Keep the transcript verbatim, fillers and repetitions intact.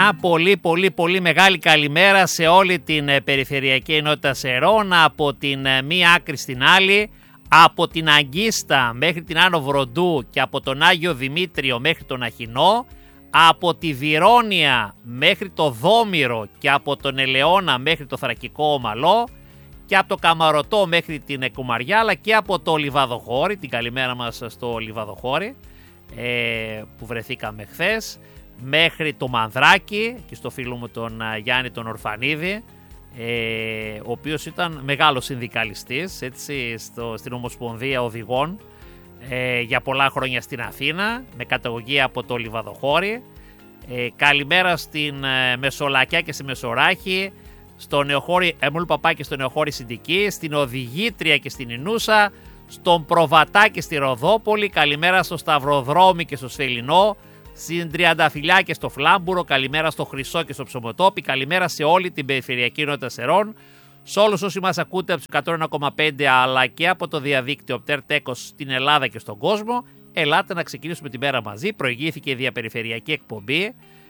Μια πολύ πολύ πολύ μεγάλη καλημέρα σε όλη την περιφερειακή ενότητα Σερών, από την μία άκρη στην άλλη, από την Αγκίστα μέχρι την Άνω Βροντού και από τον Άγιο Δημήτριο μέχρι τον Αχινό, από τη Βιρώνια μέχρι το Δόμηρο και από τον Ελαιώνα μέχρι το Θρακικό Ομαλό και από το Καμαρωτό μέχρι την Εκουμαριά, αλλά και από το Λιβαδοχώρι, την καλημέρα μας στο Λιβαδοχώρι ε, που βρεθήκαμε χθες, μέχρι το Μανδράκι και στο φίλο μου τον Γιάννη τον Ορφανίδη, ε, ο οποίος ήταν μεγάλος συνδικαλιστής, έτσι, στο, στην Ομοσπονδία Οδηγών ε, για πολλά χρόνια στην Αθήνα, με καταγωγή από το Λιβαδοχώρι. Ε, καλημέρα στην ε, Μεσολακιά και στη Μεσοράχη, στο Νεοχώρι Εμούλ Παπά και στο Νεοχώρι Συντική, στην Οδηγήτρια και στην Ινούσα, στον Προβατά και στη Ροδόπολη, καλημέρα στο Σταυροδρόμι και στο Σφελινό, στην Τριανταφυλιά και στο Φλάμπουρο, καλημέρα στο Χρυσό και στο Ψωμοτόπι, καλημέρα σε όλη την περιφερειακή ενότητα Σερών, σε όλους όσοι μας ακούτε από τους εκατό ένα κόμμα πέντε αλλά και από το διαδίκτυο Πτερτέκος στην Ελλάδα και στον κόσμο. Ελάτε να ξεκινήσουμε τη μέρα μαζί. Προηγήθηκε η διαπεριφερειακή εκπομπή